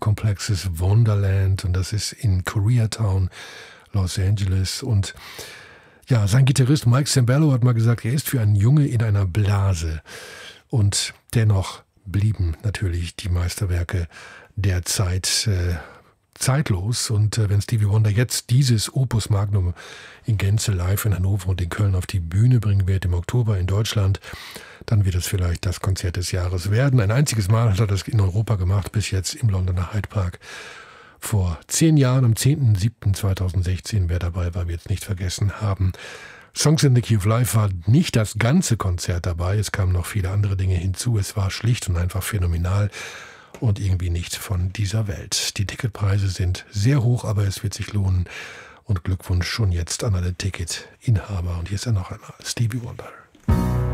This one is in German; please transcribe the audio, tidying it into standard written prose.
Apartmentkomplexes Wonderland und das ist in Koreatown, Los Angeles. Und ja, sein Gitarrist Mike Sembello hat mal gesagt, er ist für einen Junge in einer Blase. Und dennoch blieben natürlich die Meisterwerke der Zeit zeitlos. Und wenn Stevie Wonder jetzt dieses Opus Magnum in Gänze live in Hannover und in Köln auf die Bühne bringen wird im Oktober in Deutschland, dann wird es vielleicht das Konzert des Jahres werden. Ein einziges Mal hat er das in Europa gemacht, bis jetzt im Londoner Hyde Park. Vor 10 Jahren, am 10.07.2016, wer dabei war, wird es nicht vergessen haben. Songs in the Key of Life war nicht das ganze Konzert dabei, es kamen noch viele andere Dinge hinzu. Es war schlicht und einfach phänomenal und irgendwie nicht von dieser Welt. Die Ticketpreise sind sehr hoch, aber es wird sich lohnen. Und Glückwunsch schon jetzt an alle Ticketinhaber. Und hier ist er noch einmal, Stevie Wonder.